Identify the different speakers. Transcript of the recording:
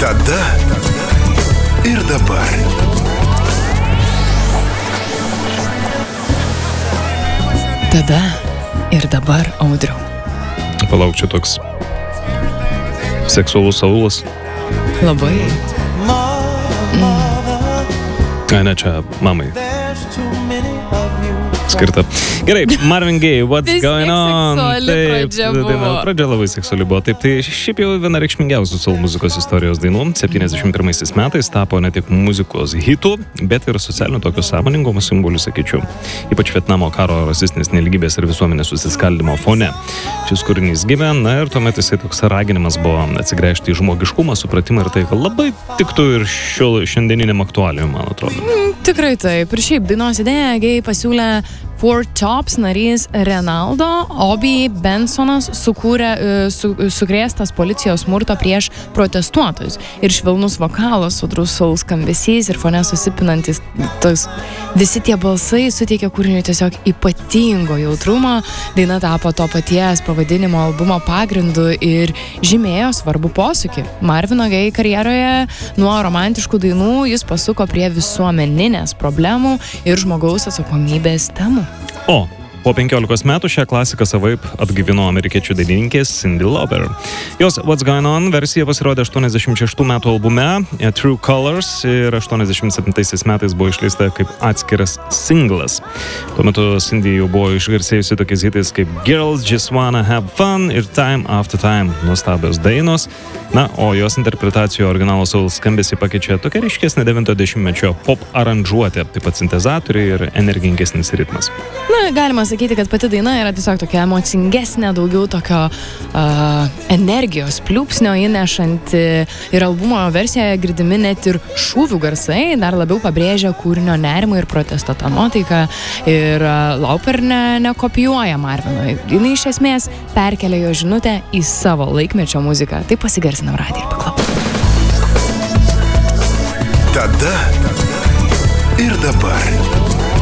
Speaker 1: Tada ir dabar.
Speaker 2: Tada ir dabar, Audriau.
Speaker 3: Palauk, čia toks seksualus saulas.
Speaker 2: Labai.
Speaker 3: Ne, čia mamai skirta. Gerai, Marvin Gaye, What's Going On? Pradžia labai seksuali buvo. Taip, tai šiaip jau viena reikšmingiausių soul muzikos istorijos dainų. 71 metais tapo ne tik muzikos hitų, bet ir socialinio tokio sąmoningumo simbolių, sakyčiau. Ypač Vietnamo karo, rasistinės nelygybės ir visuomenės susiskaldimo fone. Šis kūrinys gimė, na ir tuomet jisai toks raginimas buvo atsigręžti į žmogiškumą, supratimą ir tai, kad labai tiktų ir šiandieniniam aktualijom, man atrodo.
Speaker 2: Tikrai taip. Ir šiaip dainos idėją Gaye pasiūlė Four Tops narys Renaldo Obi Bensonas sukrėstas policijos smurto prieš protestuotojus. Ir švelnus vokalas, sodrus soul skambesys ir fone susipinantis visi tie balsai suteikė kūriniui tiesiog ypatingo jautrumo. Daina tapo to paties pavadinimo albumo pagrindu ir žymėjo svarbų posūkį. Marvino Gaye karjeroje nuo romantiškų dainų jis pasuko prie visuomeninės problemų ir žmogaus atsakomybės temų.
Speaker 3: O po 15 metų šią klasiką savaip atgyvino amerikiečių dainininkės Cyndi Lauper. Jos What's Going On versija pasirodė 86 metų albume True Colors ir 87 metais buvo išleista kaip atskiras singlas. Tuo metu Cyndi jau buvo išgarsėjusi tokiais hitais kaip Girls Just Wanna Have Fun ir Time After Time. Nuostabios dainos. Na, o jos interpretacijų originalo soul skambesį pakeičia tokia ryškesnė 90-mečio pop aranžuotė, taip pat sintezatoriai ir energingesnis ritmas.
Speaker 2: Na, galima sakyti, kad pati daina yra tiesiog tokia emocingesnė, daugiau tokio energijos pliūpsnio įnešanti ir albumo versijoje girdimi net ir šūvių garsai, dar labiau pabrėžia kūrinio nerimą ir protesto tą nuotaiką ir Lauper nekopijuoja Marvino. Jinai iš esmės perkelia jo žinutę į savo laikmečio muziką. Tai pasigarsinam radiją ir paklausom.
Speaker 1: Tada ir dabar.